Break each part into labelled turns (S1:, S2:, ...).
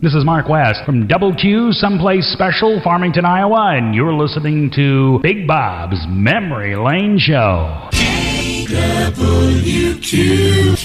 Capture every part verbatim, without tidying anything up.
S1: This is Mark West from Double Q, someplace special, Farmington, Iowa, and you're listening to Big Bob's Memory Lane Show.
S2: W Q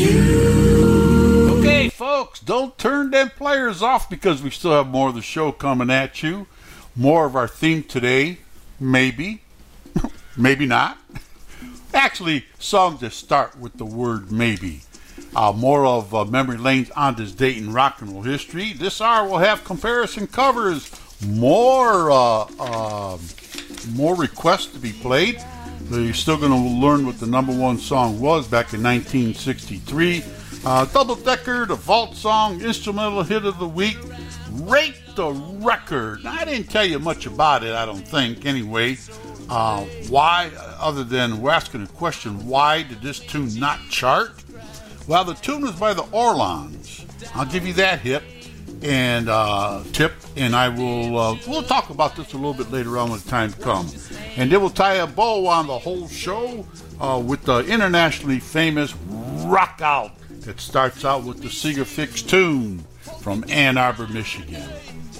S2: Q. Okay, folks, don't turn them players off because we still have more of the show coming at you. More of our theme today, maybe, maybe not. Actually, songs that start with the word maybe. Uh, more of uh, Memory Lane's On This Date in Rock and Roll History. This hour we'll have comparison covers, more uh, uh, more requests to be played. You're still going to learn what the number one song was back in nineteen sixty-three. Uh, Double Decker, the Vault Song, Instrumental Hit of the Week, Rate the Record. Now, I didn't tell you much about it, I don't think, anyway. Uh, why, other than we're asking the question, why did this tune not chart? Well, the tune was by the Orlons. I'll give you that hit and uh, tip, and I will uh, we'll talk about this a little bit later on when the time comes. And then we'll tie a bow on the whole show uh, with the internationally famous Rock Out that starts out with the Seeger Fix tune from Ann Arbor, Michigan.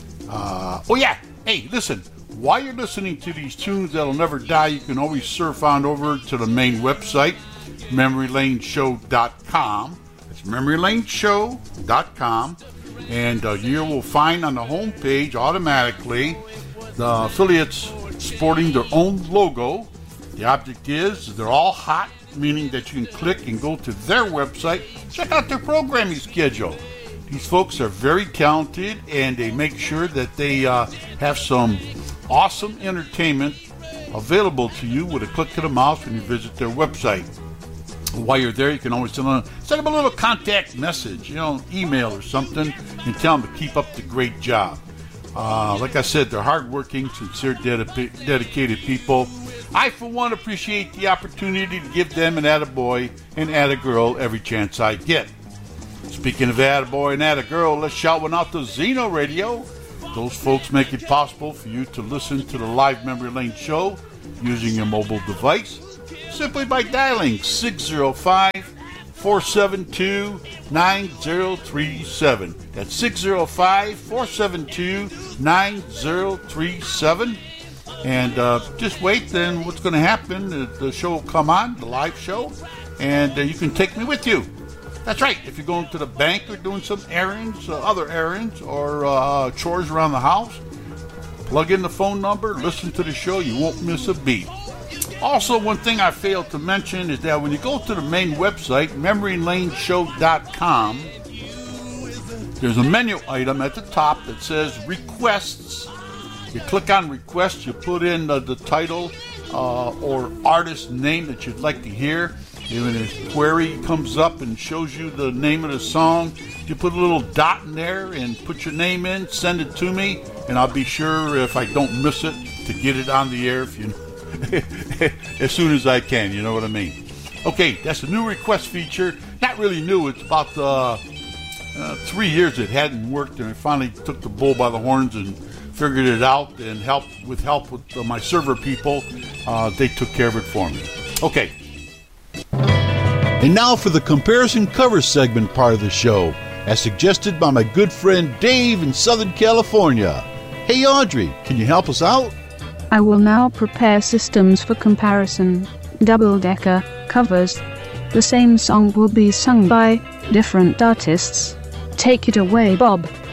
S2: Uh, oh yeah, hey, listen. While you're listening to these tunes that'll never die, you can always surf on over to the main website, memory lane show dot com. It's memory lane show dot com. And uh, you will find on the home page automatically the affiliates sporting their own logo. The object is they're all hot, meaning that you can click and go to their website, check out their programming schedule. These folks are very talented, and they make sure that they uh, have some awesome entertainment available to you with a click of the mouse when you visit their website. While you're there, you can always send, a, send them a little contact message, you know, email or something, and tell them to keep up the great job. Uh, like I said, they're hardworking, sincere, dedi- dedicated people. I, for one, appreciate the opportunity to give them an attaboy and attagirl every chance I get. Speaking of attaboy and attagirl, let's shout one out to Zeno Radio. Those folks make it possible for you to listen to the live Memory Lane show using your mobile device simply by dialing six oh five, four seven two, nine oh three seven. That's six oh five, four seven two, nine oh three seven. And uh, just wait, then what's going to happen, the, the show will come on, the live show, and uh, you can take me with you. That's right. If you're going to the bank or doing some errands, uh, other errands, or uh, chores around the house, plug in the phone number, listen to the show. You won't miss a beat. Also, one thing I failed to mention is that when you go to the main website, memory lane show dot com, there's a menu item at the top that says Requests. You click on Requests, you put in uh, the title uh, or artist name that you'd like to hear. When a query comes up and shows you the name of the song, you put a little dot in there and put your name in, send it to me, and I'll be sure, if I don't miss it, to get it on the air if you as soon as I can, you know what I mean. Okay, that's a new request feature. Not really new, it's about uh, uh, three years it hadn't worked, and I finally took the bull by the horns and figured it out, and helped with help with uh, my server people, uh, they took care of it for me. Okay. And now for the comparison cover segment part of the show, as suggested by my good friend Dave in Southern California. Hey Audrey, can you help us out?
S3: I will now prepare systems for comparison, double-decker covers. The same song will be sung by different artists. Take it away, Bob.